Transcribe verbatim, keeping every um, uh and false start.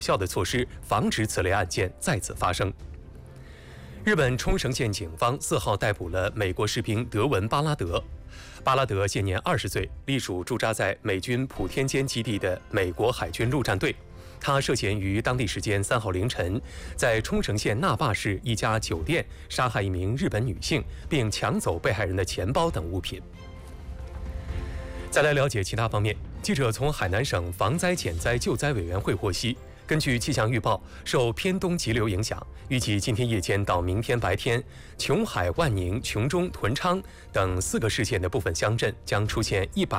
效的措施，防止此类案件再次发生。日本冲绳县警方四号逮捕了美国士兵德文·巴拉德。巴拉德现年二十岁，隶属驻扎在美军普天间基地的美国海军陆战队。他涉嫌于当地时间三号凌晨，在冲绳县那霸市一家酒店杀害一名日本女性，并抢走被害人的钱包等物品。再来了解其他方面，记者从海南省防灾减灾救灾委员会获悉，根据气象预报，受偏东急流影响，预计今天夜间到明天白天，琼海、万宁、琼中、屯昌等四个市县的部分乡镇将出现一百